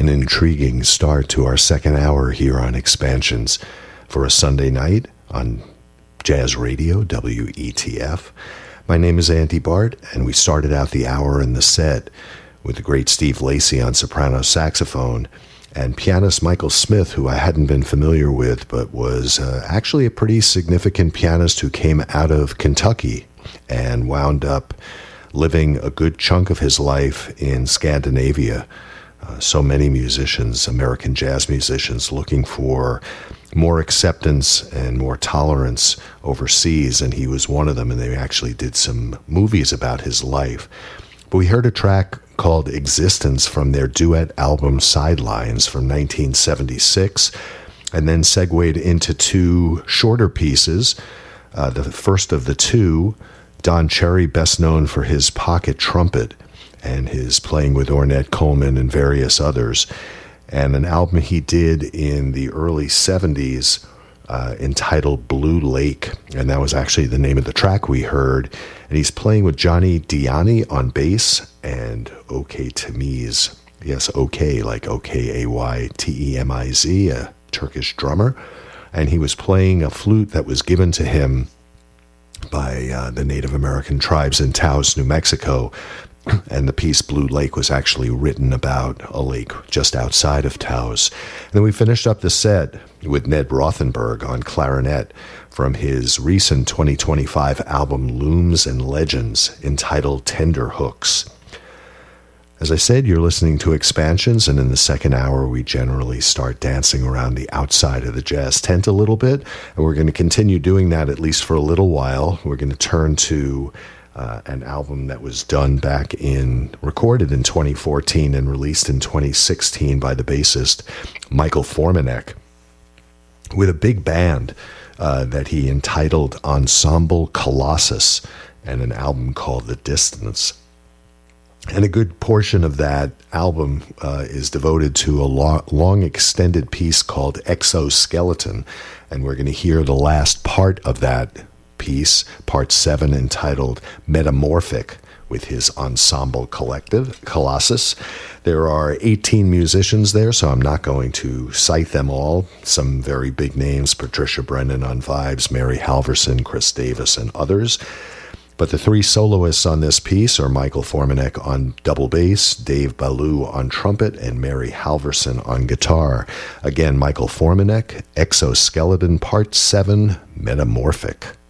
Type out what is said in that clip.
An intriguing start to our second hour here on Expansions for a Sunday night on Jazz Radio, WETF. My name is Andy Bart, and we started out the hour in the set with the great Steve Lacy on soprano saxophone and pianist Michael Smith, who I hadn't been familiar with, but was actually a pretty significant pianist who came out of Kentucky and wound up living a good chunk of his life in Scandinavia. So many musicians, American jazz musicians, looking for more acceptance and more tolerance overseas, and he was one of them, and they actually did some movies about his life. But we heard a track called Existence from their duet album Sidelines from 1976, and then segued into two shorter pieces. The first of the two, Don Cherry, best known for his pocket trumpet and his playing with Ornette Coleman and various others, and an album he did in the early 70s entitled Blue Lake, and that was actually the name of the track we heard. And he's playing with Johnny Diani on bass and OK Temiz. Yes, OK, like Okaytemiz, a Turkish drummer. And he was playing a flute that was given to him by the Native American tribes in Taos, New Mexico. And the piece Blue Lake was actually written about a lake just outside of Taos. And then we finished up the set with Ned Rothenberg on clarinet from his recent 2025 album Looms and Legends, entitled Tender Hooks. As I said, you're listening to Expansions, and in the second hour we generally start dancing around the outside of the jazz tent a little bit, and we're going to continue doing that at least for a little while. We're going to turn to an album that was recorded in 2014 and released in 2016 by the bassist Michael Formanek, with a big band that he entitled Ensemble Colossus, and an album called The Distance. And a good portion of that album is devoted to a long extended piece called Exoskeleton, and we're going to hear the last part of that piece, part 7, entitled Metamorphic, with his ensemble collective, Colossus. There are 18 musicians there, so I'm not going to cite them all. Some very big names: Patricia Brennan on vibes, Mary Halverson, Chris Davis, and others. But the three soloists on this piece are Michael Formanek on double bass, Dave Ballou on trumpet, and Mary Halverson on guitar. Again, Michael Formanek, Exoskeleton, part 7, Metamorphic.